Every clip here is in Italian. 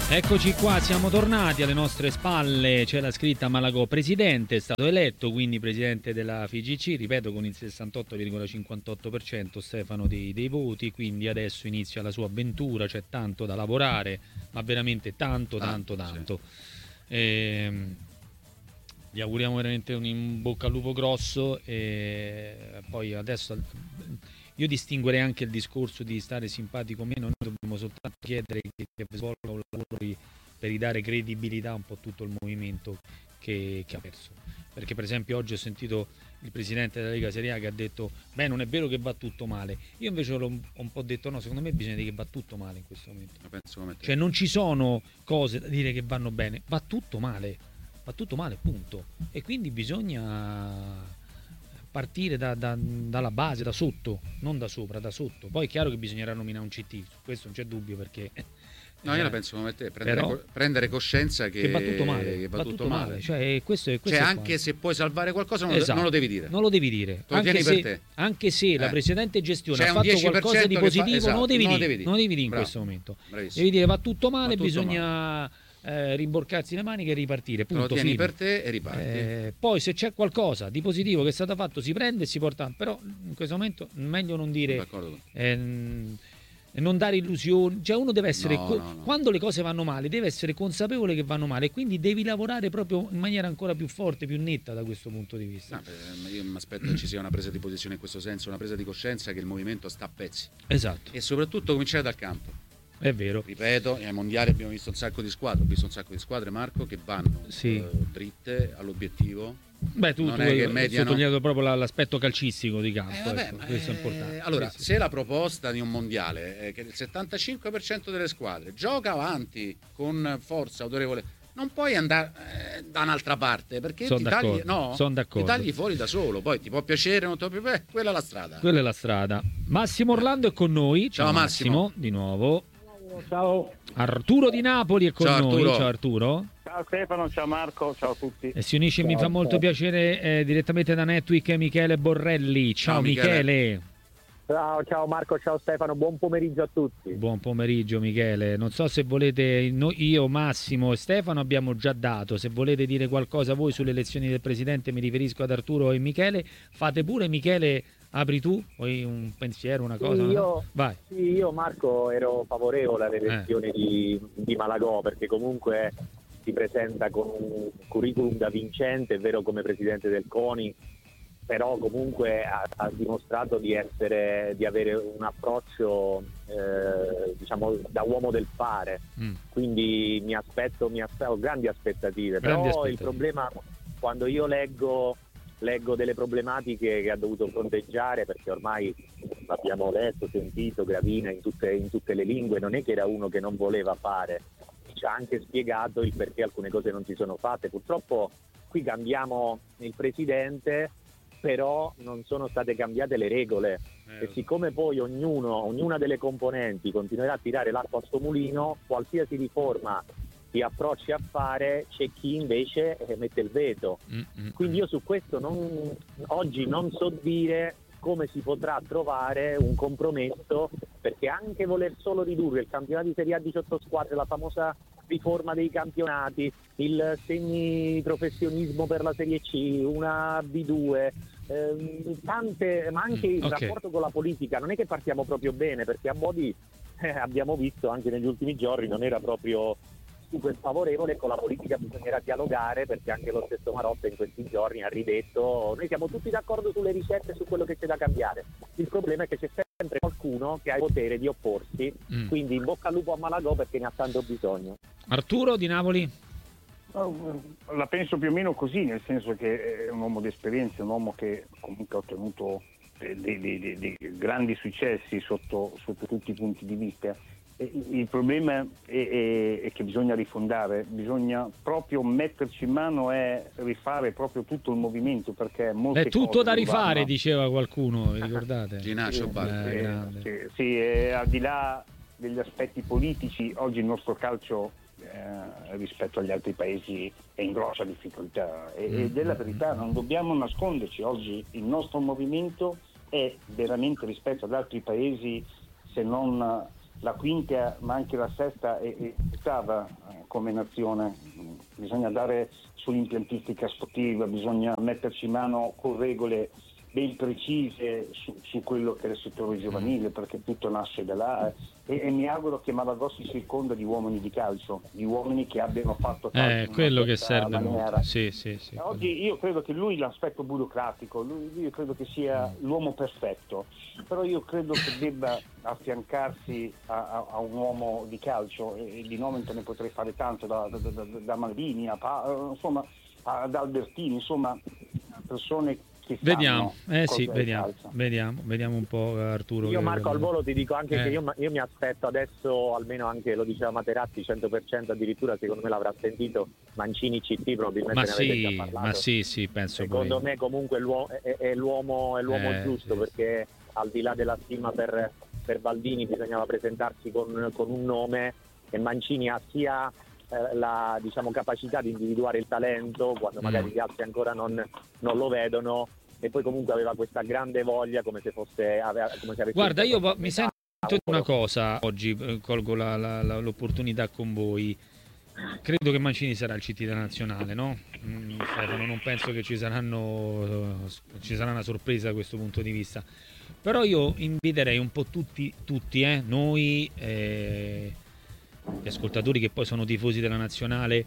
Eccoci qua, siamo tornati, alle nostre spalle c'è la scritta Malagò presidente, è stato eletto quindi presidente della FIGC, ripeto con il 68,58% Stefano dei voti, quindi adesso inizia la sua avventura, c'è tanto da lavorare, ma veramente tanto. Sì. Gli auguriamo veramente un in bocca al lupo grosso e poi adesso io distinguerei anche il discorso di stare simpatico o meno, noi dobbiamo soltanto chiedere che svolga un lavoro per ridare credibilità un po' a tutto il movimento che ha perso. Perché per esempio oggi ho sentito il presidente della Lega Serie A che ha detto beh non è vero che va tutto male, io invece ho un po' detto no, secondo me bisogna dire che va tutto male in questo momento, cioè non ci sono cose da dire che vanno bene, va tutto male, punto, e quindi bisogna partire dalla base, da sotto, non da sopra, da sotto. Poi è chiaro che bisognerà nominare un CT, su questo non c'è dubbio, perché no, io la penso come te, prendere coscienza che va tutto male, va tutto male. Cioè, questo cioè anche se puoi salvare qualcosa non lo devi dire. Non lo devi dire. Anche se la precedente gestione ha fatto qualcosa di positivo, non lo devi dire in questo momento. Bravissimo. Devi dire va tutto male, bisogna rimborcarsi le maniche e ripartire, punto, te lo tieni fine. Per te e riparti. Poi se c'è qualcosa di positivo che è stato fatto si prende e si porta, però in questo momento meglio non dire non dare illusioni, cioè uno deve essere quando le cose vanno male deve essere consapevole che vanno male e quindi devi lavorare proprio in maniera ancora più forte, più netta da questo punto di vista. Io mi aspetto che ci sia una presa di posizione in questo senso, una presa di coscienza che il movimento sta a pezzi. Esatto. E soprattutto cominciare dal campo. È vero. Ripeto, ai mondiali abbiamo visto un sacco di squadre, Marco, che vanno dritte all'obiettivo. Beh, tu hai sottolineato proprio l'aspetto calcistico di campo, questo è importante. Allora, se la proposta di un mondiale è che il 75% delle squadre gioca avanti con forza autorevole, non puoi andare da un'altra parte, perché ti tagli fuori da solo. Poi ti può piacere, non ti può piacere, quella è la strada. Massimo Orlando è con noi. Ciao Massimo, di nuovo. Ciao. Arturo di Napoli è con noi. Ciao Arturo. Ciao Stefano, ciao Marco, ciao a tutti. E si unisce, mi fa molto piacere, direttamente da Netwick, Michele Borrelli. Ciao Michele. Ciao Marco, ciao Stefano, buon pomeriggio a tutti. Buon pomeriggio Michele, non so se volete, io, Massimo e Stefano abbiamo già dato, se volete dire qualcosa voi sulle elezioni del Presidente, mi riferisco ad Arturo e Michele, fate pure. Michele, apri tu, vuoi un pensiero, una cosa? Vai. Sì, io Marco ero favorevole all'elezione di Malagò, perché comunque si presenta con un curriculum da vincente, è vero, come Presidente del CONI, però comunque ha dimostrato di avere un approccio diciamo da uomo del fare, quindi mi aspetto ho grandi aspettative. Il problema, quando io leggo delle problematiche che ha dovuto fronteggiare, perché ormai abbiamo letto, sentito Gravina in tutte le lingue, non è che era uno che non voleva fare, ci ha anche spiegato il perché alcune cose non si sono fatte. Purtroppo qui cambiamo il presidente, però non sono state cambiate le regole e siccome poi ognuna delle componenti continuerà a tirare l'acqua a sto mulino, qualsiasi riforma ti approcci a fare, c'è chi invece mette il veto. Quindi io su questo oggi non so dire come si potrà trovare un compromesso, perché anche voler solo ridurre il campionato di Serie A 18 squadre, la famosa riforma dei campionati, il semiprofessionismo per la Serie C, una B2, ma anche il rapporto con la politica, non è che partiamo proprio bene, perché a Modi abbiamo visto anche negli ultimi giorni non era proprio super favorevole. Con la politica bisognerà dialogare, perché anche lo stesso Marotta in questi giorni ha ridetto noi siamo tutti d'accordo sulle ricette e su quello che c'è da cambiare, il problema è che c'è sempre qualcuno che ha il potere di opporsi, quindi in bocca al lupo a Malagò, perché ne ha tanto bisogno. Arturo di Napoli. La penso più o meno così, nel senso che è un uomo di esperienza, un uomo che comunque ha ottenuto dei grandi successi sotto tutti i punti di vista. Il problema è che bisogna rifondare, bisogna proprio metterci in mano e rifare proprio tutto il movimento, perché è tutto da rifare, diceva qualcuno, vi ricordate? Ginaccio sì, al di là degli aspetti politici, oggi il nostro calcio rispetto agli altri paesi è in grossa difficoltà e della verità non dobbiamo nasconderci, oggi il nostro movimento è veramente, rispetto ad altri paesi, se non la quinta ma anche la sesta e ottava come nazione. Bisogna dare sull'impiantistica sportiva, bisogna metterci in mano con regole ben precise su quello che è il settore giovanile, perché tutto nasce da là, e mi auguro che Malagò si circonda di uomini di calcio, di uomini che abbiano fatto calcio quello che serve molto. Sì. Oggi io credo che lui, l'aspetto burocratico, io credo che sia l'uomo perfetto, però io credo che debba affiancarsi a un uomo di calcio, e di nome ne potrei fare tanto, da Maldini insomma ad Albertini, insomma persone che vediamo un po', Arturo. Io, Marco, al volo ti dico anche che io mi aspetto adesso, almeno anche lo diceva Materazzi, 100% addirittura, secondo me l'avrà sentito Mancini CT, probabilmente ne avete già parlato. Ma sì, penso. Secondo me comunque è l'uomo giusto, perché al di là della stima per Baldini bisognava presentarsi con un nome, e Mancini ha sia la capacità di individuare il talento quando magari gli altri ancora non lo vedono, e poi comunque aveva questa grande voglia, come se avesse. Guarda, io mi sento di una cosa oggi, colgo l'opportunità con voi. Credo che Mancini sarà il CT della nazionale, no? Stefano, non penso che ci sarà una sorpresa da questo punto di vista, però io inviterei un po' tutti noi, gli ascoltatori che poi sono tifosi della nazionale,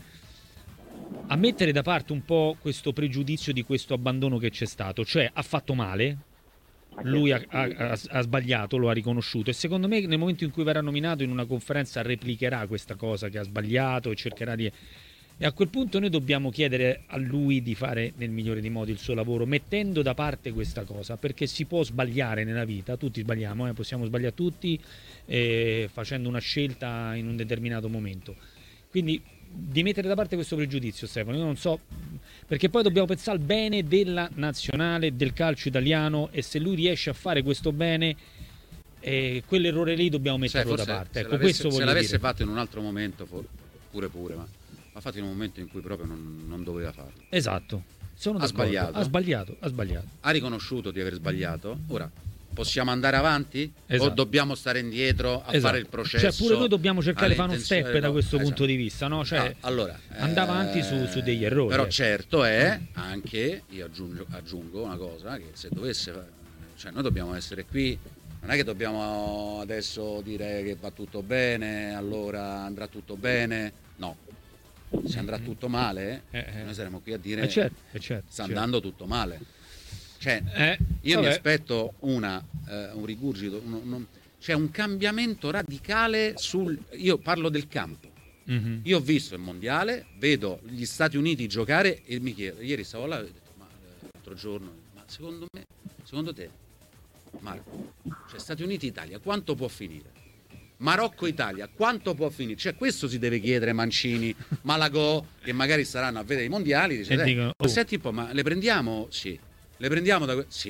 a mettere da parte un po' questo pregiudizio di questo abbandono che c'è stato. Cioè, ha fatto male, lui ha sbagliato, lo ha riconosciuto, e secondo me nel momento in cui verrà nominato in una conferenza replicherà questa cosa che ha sbagliato e cercherà di... E a quel punto noi dobbiamo chiedere a lui di fare nel migliore dei modi il suo lavoro, mettendo da parte questa cosa, perché si può sbagliare nella vita, tutti sbagliamo, possiamo sbagliare tutti, facendo una scelta in un determinato momento. Quindi di mettere da parte questo pregiudizio, Stefano, io non so, perché poi dobbiamo pensare al bene della nazionale, del calcio italiano, e se lui riesce a fare questo bene, quell'errore lì dobbiamo metterlo da parte. Se l'avesse fatto in un altro momento, pure, ma ha fatto in un momento in cui proprio non doveva farlo. Esatto. Ha sbagliato. Ha riconosciuto di aver sbagliato. Ora possiamo andare avanti? Esatto. O dobbiamo stare indietro a fare il processo? Cioè, pure noi dobbiamo cercare di fare uno step da questo punto di vista, no? Cioè, allora, andare avanti su degli errori. Però certo è anche, io aggiungo una cosa, che se dovesse, cioè noi dobbiamo essere qui, non è che dobbiamo adesso dire che va tutto bene, allora andrà tutto bene, no. Se andrà tutto male, noi saremo qui a dire sta andando tutto male. Cioè, io mi aspetto un rigurgito, cioè un cambiamento radicale io parlo del campo. Io ho visto il mondiale, vedo gli Stati Uniti giocare e mi chiedo, ieri stavo là e ho detto, l'altro giorno, ma secondo te, Marco, cioè Stati Uniti-Italia, quanto può finire? Marocco-Italia, quanto può finire? Cioè, questo si deve chiedere Mancini, Malagò, che magari saranno a vedere i mondiali. Dice, senti un po', ma le prendiamo? Sì. Le prendiamo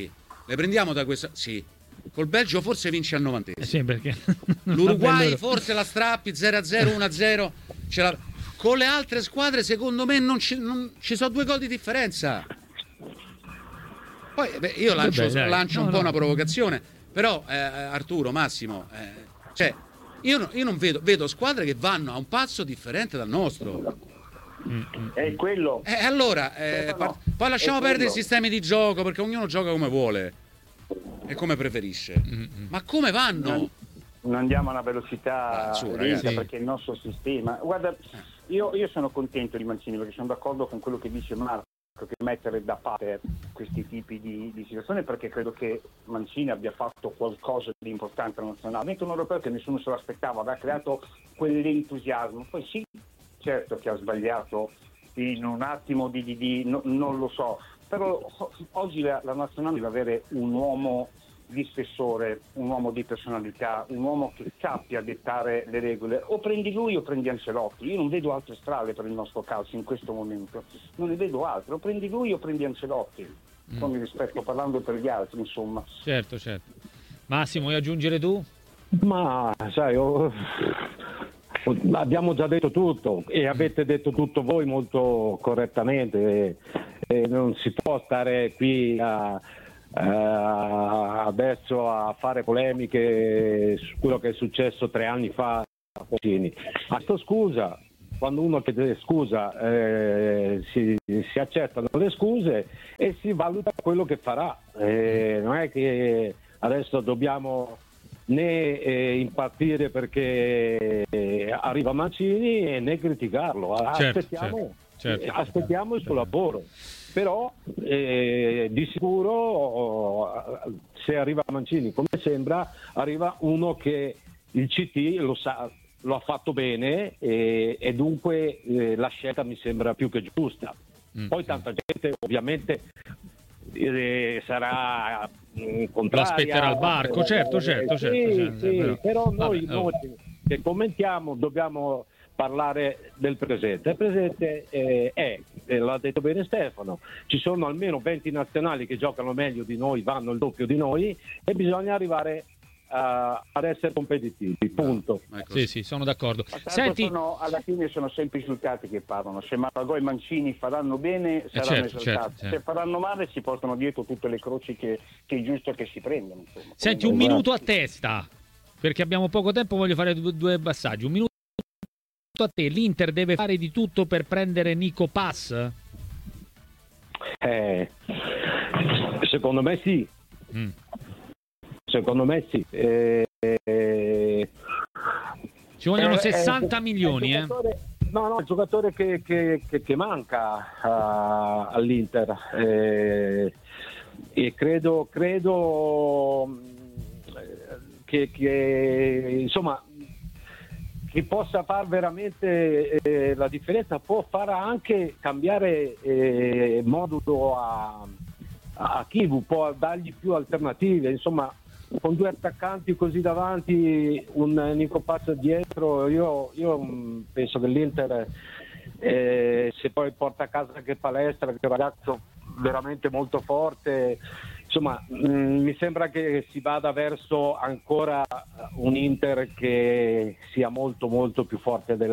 da questa? Sì. Col Belgio forse vince al 90esimo. Sì, perché l'Uruguay forse la strappi 0-0, 1-0. Con le altre squadre, secondo me, non ci sono 2 gol di differenza. Poi io lancio un po' una provocazione, però Arturo, Massimo, cioè io non vedo squadre che vanno a un passo differente dal nostro. È quello. Allora, poi lasciamo perdere i sistemi di gioco, perché ognuno gioca come vuole e come preferisce. Ma come vanno? Non andiamo a una velocità lenta, perché il nostro sistema. Guarda, io sono contento di Mancini, perché sono d'accordo con quello che dice Marco, che mettere da parte questi tipi di situazioni, perché credo che Mancini abbia fatto qualcosa di importante alla nazionale. Ha vinto un europeo che nessuno se lo aspettava, aveva creato quell'entusiasmo. Poi sì, certo che ha sbagliato in un attimo non lo so, però oggi la nazionale deve avere un uomo di spessore, un uomo di personalità, un uomo che sappia dettare le regole. O prendi lui o prendi Ancelotti. Io non vedo altre strade per il nostro calcio in questo momento, non ne vedo altre. O prendi lui o prendi Ancelotti, con il rispetto, parlando per gli altri, insomma. Certo. Massimo, vuoi aggiungere tu? Ma sai, abbiamo già detto tutto e avete detto tutto voi molto correttamente, e non si può stare qui a adesso a fare polemiche su quello che è successo 3 anni fa a Mancini. Scusa, quando uno chiede scusa si accettano le scuse e si valuta quello che farà. Non è che adesso dobbiamo né impazzire perché arriva Mancini né criticarlo. Aspettiamo il suo lavoro. Però di sicuro se arriva Mancini, come sembra, arriva uno che il CT lo sa, lo ha fatto bene e dunque la scelta mi sembra più che giusta. Poi tanta gente ovviamente sarà contraria. Aspetterà al barco, certo. Però noi che commentiamo dobbiamo parlare del presente. Il presente l'ha detto bene Stefano, ci sono almeno 20 nazionali che giocano meglio di noi, vanno il doppio di noi e bisogna arrivare ad essere competitivi, punto. Sì, sono d'accordo. Senti, alla fine sono sempre i risultati che parlano. Se Malagò e Mancini faranno bene saranno esaltati, se faranno male si portano dietro tutte le croci che è giusto che si prendano, insomma. Senti, un minuto a testa, perché abbiamo poco tempo, voglio fare due passaggi. Un minuto a te, l'Inter deve fare di tutto per prendere Nico Pass? Secondo me sì. Secondo me sì. Ci vogliono 60 milioni. Il giocatore che manca all'Inter. E credo che insomma che possa far veramente la differenza, può far anche cambiare modulo a Chivu, può dargli più alternative, insomma. Con 2 attaccanti così davanti, un Nico Pazzo dietro, io penso che l'Inter se poi porta a casa anche Palestra, che è un ragazzo veramente molto forte, insomma mi sembra che si vada verso ancora un Inter che sia molto molto più forte della.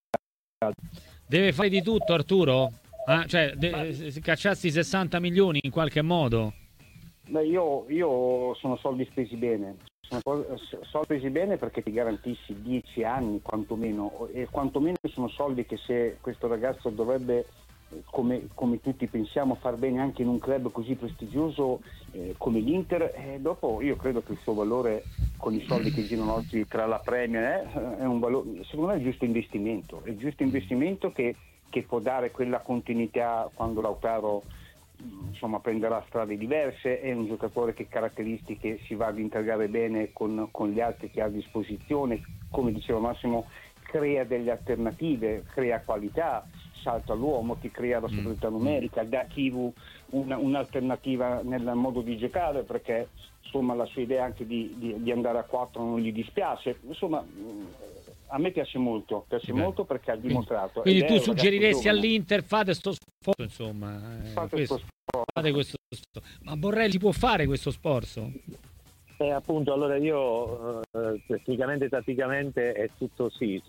Deve fare di tutto Arturo? Cacciarsi 60 milioni in qualche modo? Beh, io sono soldi spesi bene. Soldi spesi bene perché ti garantisci 10 anni quantomeno, e quantomeno sono soldi che se questo ragazzo dovrebbe, come tutti pensiamo, far bene anche in un club così prestigioso come l'Inter, dopo io credo che il suo valore con i soldi che girano oggi tra la Premier è un valore, secondo me è il giusto investimento che può dare quella continuità quando Lautaro insomma prenderà strade diverse. È un giocatore che caratteristiche si va ad integrare bene con gli altri che ha a disposizione, come diceva Massimo, crea delle alternative, crea qualità, salta l'uomo, ti crea la superiorità numerica, dà a Chivu un'alternativa nel modo di giocare, perché insomma la sua idea anche di andare a 4 non gli dispiace, insomma a me piace molto perché ha dimostrato. Quindi tu suggeriresti all'Inter, fate sto sforzo, insomma. Fate questo sforzo. Ma Borrelli può fare questo sforzo? Appunto, allora io tecnicamente, tatticamente è tutto sì.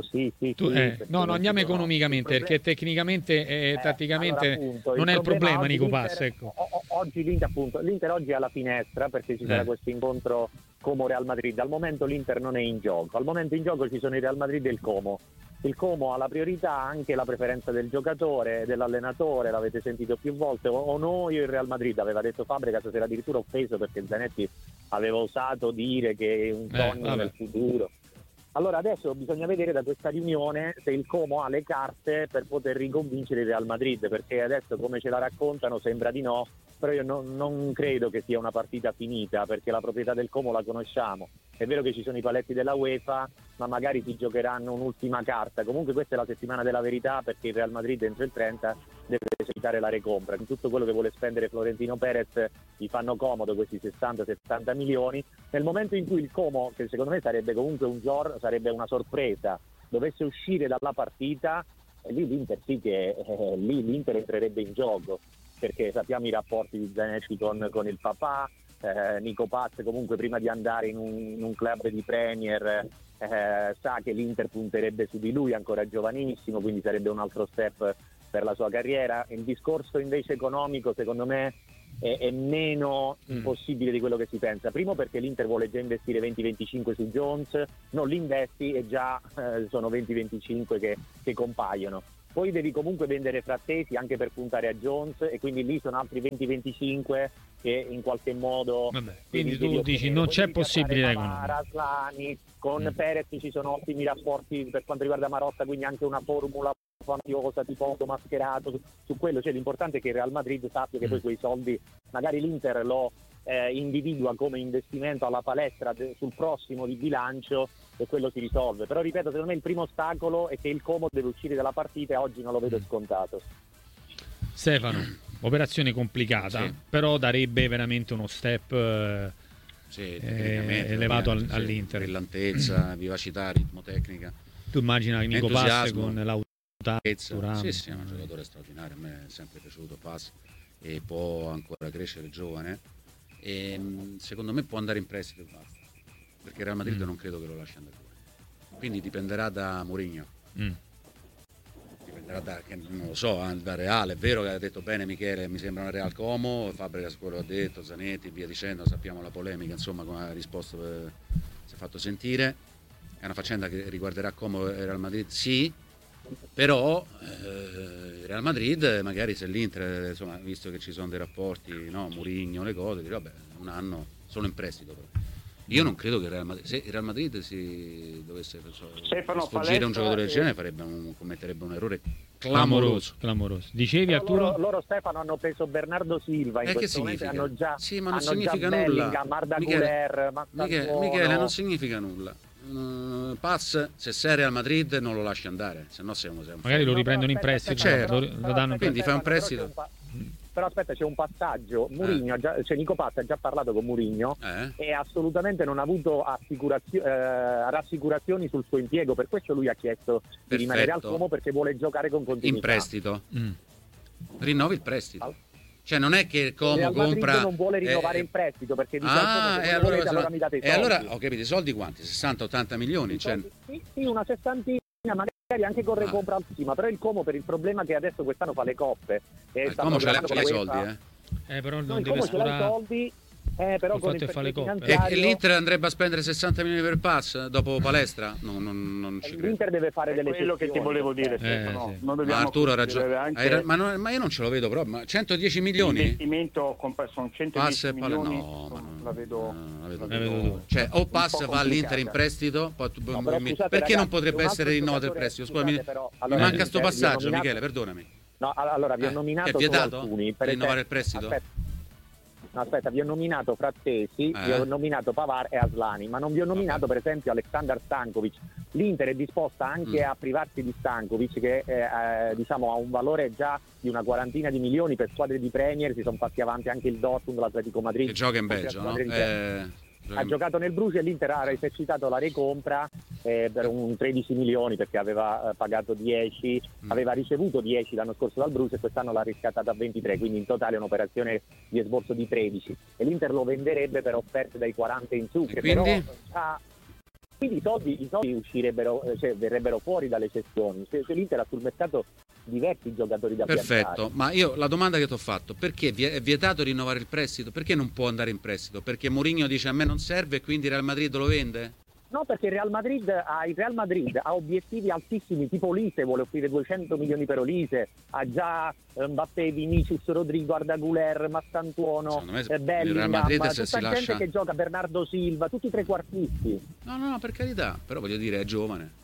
No, andiamo economicamente, perché tecnicamente e tatticamente allora, appunto, non è il problema Nico Pass. Ecco. Oggi l'Inter oggi è alla finestra perché ci sarà questo incontro Como-Real Madrid. Al momento l'Inter non è in gioco, al momento in gioco ci sono il Real Madrid e il Como. Il Como ha la priorità, anche la preferenza del giocatore, dell'allenatore, l'avete sentito più volte, o noi o il Real Madrid, aveva detto Fabregas, si era addirittura offeso perché Zanetti aveva osato dire che è un sogno nel futuro. Allora adesso bisogna vedere da questa riunione se il Como ha le carte per poter riconvincere il Real Madrid, perché adesso come ce la raccontano sembra di no, però io non credo che sia una partita finita, perché la proprietà del Como la conosciamo. È vero che ci sono i paletti della UEFA, ma magari si giocheranno un'ultima carta. Comunque questa è la settimana della verità, perché il Real Madrid entro il 30 deve esercitare la recompra. Con tutto quello che vuole spendere Florentino Perez gli fanno comodo questi 60-70 milioni. Nel momento in cui il Como, che secondo me sarebbe comunque sarebbe una sorpresa, dovesse uscire dalla partita, lì l'Inter sì che lì l'Inter entrerebbe in gioco, perché sappiamo i rapporti di Zanetti con il papà. Nico Paz comunque prima di andare in un club di Premier sa che l'Inter punterebbe su di lui, ancora giovanissimo, quindi sarebbe un altro step per la sua carriera. Il discorso invece economico secondo me è meno impossibile di quello che si pensa. Primo perché l'Inter vuole già investire 20-25 su Jones, non li investi e già sono 20-25 che compaiono. Poi devi comunque vendere Frattesi anche per puntare a Jones, e quindi lì sono altri 20-25 che in qualche modo... Vabbè, quindi tu dici non c'è possibilità economica. Con Perez ci sono ottimi rapporti per quanto riguarda Marotta, quindi anche una formula fantiosa tipo mascherato su quello. Cioè, l'importante è che il Real Madrid sappia che poi quei soldi magari l'Inter lo individua come investimento alla palestra sul prossimo di bilancio, e quello si risolve. Però ripeto, secondo me il primo ostacolo è che il Como deve uscire dalla partita, e oggi non lo vedo scontato. Stefano, operazione complicata, però darebbe veramente uno step elevato all'Inter. Brillantezza, vivacità, ritmo, tecnica. Tu immagina Nico Pass con l'autorità. Sì, è un giocatore straordinario, a me è sempre piaciuto Pass e può ancora crescere, giovane, e secondo me può andare in prestito e basta, perché Real Madrid non credo che lo lasci andare fuori, quindi dipenderà da Mourinho. Dipenderà non lo so, da Real. È vero che ha detto bene Michele, mi sembra una Real Como, Fabregas quello ha detto, Zanetti, via dicendo, sappiamo la polemica, insomma, come ha risposto, si è fatto sentire. È una faccenda che riguarderà Como e Real Madrid, sì, però Real Madrid magari, se l'Inter, insomma, visto che ci sono dei rapporti, no, Mourinho, le cose, dire vabbè, un anno solo in prestito, però. Io non credo che se il Real Madrid si dovesse sfuggire un giocatore del genere commetterebbe un errore clamoroso. Dicevi, Arturo? Loro Stefano hanno preso Bernardo Silva in questo momento, hanno già, sì, ma non significa nulla. Michele, non significa nulla. Pass, se sei Real Madrid non lo lasci andare, se no magari lo riprendono in prestito, certo. Lo danno, quindi fai un prestito. Però aspetta, c'è un passaggio. Mourinho Nico Pazza ha già parlato con Mourinho e assolutamente non ha avuto rassicurazioni sul suo impiego, per questo lui ha chiesto di rimanere al Como, perché vuole giocare con continuità. In prestito. Rinnovi il prestito. Cioè non è che il Como compra, non vuole rinnovare in prestito, perché dice allora mi date i soldi. E allora ho capito, i soldi quanti? 60-80 milioni? Sì, una sessantina, magari anche con recompra altissima, però il Como, per il problema che adesso quest'anno fa le coppe, il Como ce l'ha i soldi, però non deve sforare. Però con il le coppe. E l'Inter andrebbe a spendere 60 milioni per Pass dopo palestra? Non ci credo. L'Inter deve fare delle quello che ti volevo dire, Stefano. Sì. Ma Arturo ha ragione, ma io non ce lo vedo proprio. Ma 110 milioni? L'investimento sono 110 milioni. La vedo. Cioè, o Pass va all'Inter in prestito, perché non potrebbe essere rinnovato il prestito? Scusami, mi manca sto passaggio, Michele, perdonami. No, allora vi ho nominato è vietato alcuni per rinnovare il prestito? Aspetta, vi ho nominato Frattesi, vi ho nominato Pavard e Aslani, ma non vi ho nominato per esempio Aleksandar Stankovic. L'Inter è disposta anche a privarsi di Stankovic, che diciamo ha un valore già di una quarantina di milioni per squadre di Premier. Si sono fatti avanti anche il Dortmund, l'Atletico Madrid, che gioca in Belgio, no? Ha giocato nel Bruges, e l'Inter ha esercitato la recompra per un 13 milioni, perché aveva pagato 10, aveva ricevuto 10 l'anno scorso dal Bruges e quest'anno l'ha riscattata a 23, quindi in totale è un'operazione di esborso di 13, e l'Inter lo venderebbe per offerte dai 40 in su, che quindi? Però quindi i soldi uscirebbero, verrebbero fuori dalle cessioni. Se l'Inter ha sul mercato diversi giocatori da piazzare. Perfetto, ma io la domanda che ti ho fatto, perché è vietato rinnovare il prestito? Perché non può andare in prestito? Perché Mourinho dice a me non serve e quindi Real Madrid lo vende? No, perché il Real Madrid ha obiettivi altissimi, tipo Olise vuole offrire 200 milioni per Olise, ha già Mbappé, Vinicius, Rodrigo, Arda Güler, Mastantuono, Bellingham, tutta gente che gioca, Bernardo Silva, tutti i trequartisti. No, per carità, però voglio dire, è giovane.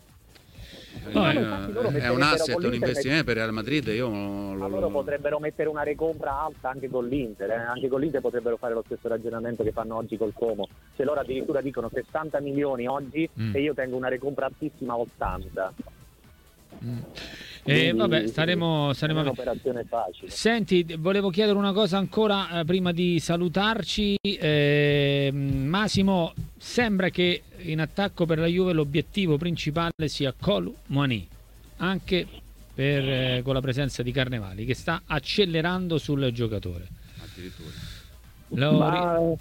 È un asset, un investimento per Real Madrid. Loro potrebbero mettere una recompra alta anche con l'Inter, anche con l'Inter potrebbero fare lo stesso ragionamento che fanno oggi col Como. Se loro addirittura dicono 60 milioni oggi e io tengo una recompra altissima a 80. Vabbè, staremo un'operazione facile. Senti, volevo chiedere una cosa ancora prima di salutarci. Massimo, sembra che in attacco per la Juve l'obiettivo principale sia Kolo Muani, anche con la presenza di Carnevali, che sta accelerando sul giocatore. Addirittura.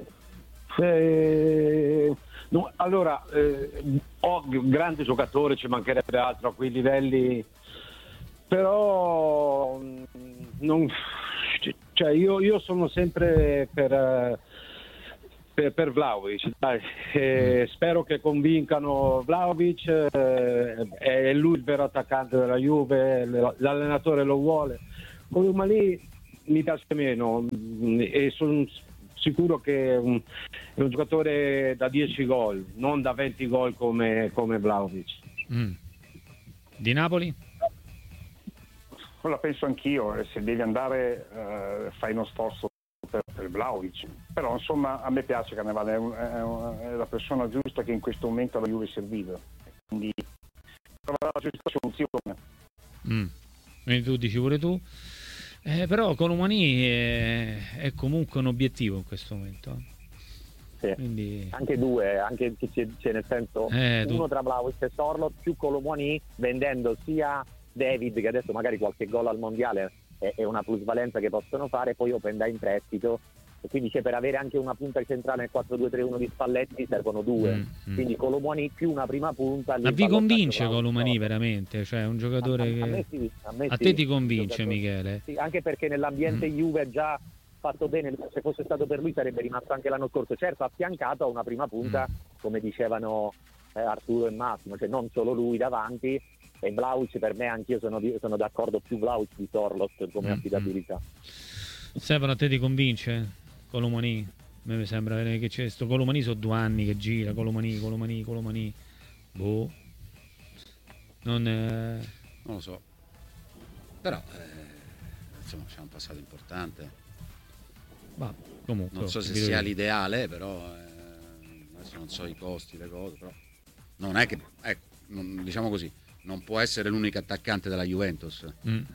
Allora, grande giocatore, ci mancherebbe altro a quei livelli, però Cioè io sono sempre per Vlahovic, dai. Spero che convincano Vlahovic, è lui il vero attaccante della Juve, l'allenatore lo vuole. Koulibaly mi piace meno e sono sicuro che è un giocatore da 10 gol, non da 20 gol come Vlahovic. Di Napoli? La penso anch'io, se devi andare fai uno sforzo per Vlahovic, però insomma a me piace Cannavale, è la persona giusta che in questo momento alla Juve serviva, quindi trova la giusta soluzione. Quindi tu dici pure tu, però Koulibaly è comunque un obiettivo in questo momento. Sì. Quindi... anche due, anche nel senso uno tra Vlahovic e Sorloth più Koulibaly, vendendo sia David, che adesso magari qualche gol al mondiale è una plusvalenza che possono fare, poi Openda in prestito, e quindi per avere anche una punta centrale nel 4-2-3-1 di Spalletti servono due, quindi Koulibaly più una prima punta. Ma vi convince Koulibaly veramente? Cioè è un giocatore che... A te ti convince, Michele? Sì, anche perché nell'ambiente Juve è già fatto bene, se fosse stato per lui sarebbe rimasto anche l'anno scorso, certo affiancato a una prima punta come dicevano Arturo e Massimo, cioè non solo lui davanti. E Vlahovic per me, anch'io sono d'accordo, più Vlahovic di Sorloth come affidabilità. Stefano, a te ti convince Koulibaly? A me mi sembra che c'è sto Koulibaly, sono 2 anni che gira Koulibaly. Boh, non lo so, però insomma c'è un passato importante. Ma comunque non so se sia l'ideale, però adesso non so i costi, le cose, però non è che diciamo così, non può essere l'unico attaccante della Juventus.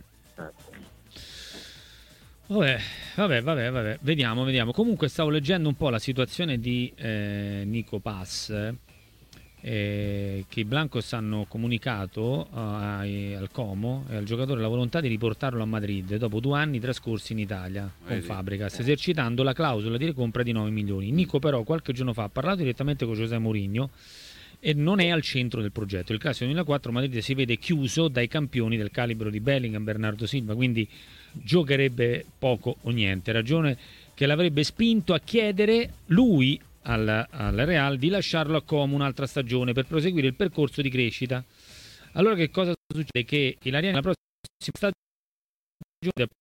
Vabbè. Vediamo. Comunque stavo leggendo un po' la situazione di Nico Pass, che i Blancos hanno comunicato al Como e al giocatore la volontà di riportarlo a Madrid dopo 2 anni trascorsi in Italia con Fabregas, esercitando la clausola di recompra di 9 milioni. Nico però qualche giorno fa ha parlato direttamente con José Mourinho e non è al centro del progetto. Il classico 2004 Madrid si vede chiuso dai campioni del calibro di Bellingham, Bernardo Silva, quindi giocherebbe poco o niente, ragione che l'avrebbe spinto a chiedere lui al Real di lasciarlo a Como un'altra stagione per proseguire il percorso di crescita. Allora che cosa succede? Che Ilariani la prossima stagione